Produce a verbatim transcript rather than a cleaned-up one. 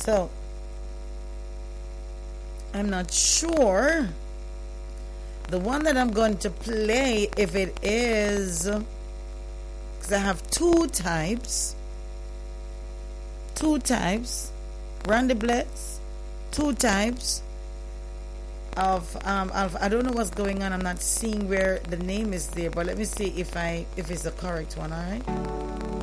So I'm not sure. The one that I'm going to play, if it is, because I have two types, two types, Randy Blitz, two types of, um, of, I don't know what's going on. I'm not seeing where the name is there, but let me see if I, if it's the correct one, all right?